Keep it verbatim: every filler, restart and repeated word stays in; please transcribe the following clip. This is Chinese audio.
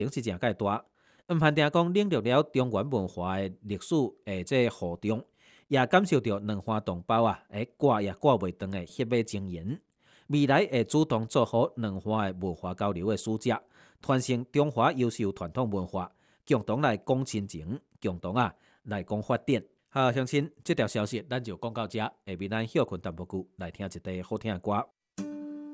是真介大。毋限定讲领略了中原文化的历史诶，即厚重，也感受到两岸同胞啊，诶挂也挂袂长的血脉情缘。未来会主动做好两岸的文化交流的使者，传承中华优秀传统文化，共同来讲亲情，共同啊来讲发展。好，乡亲，这条消息咱就讲到这，下面咱休困淡薄久，来听一个好听的歌。